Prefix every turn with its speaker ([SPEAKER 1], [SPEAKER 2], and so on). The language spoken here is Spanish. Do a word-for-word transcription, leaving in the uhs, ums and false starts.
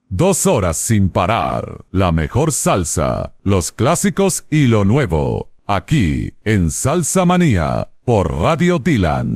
[SPEAKER 1] Dos horas sin parar. La mejor salsa, los clásicos y lo nuevo. Aquí en Salsa Manía por Radio Dylan.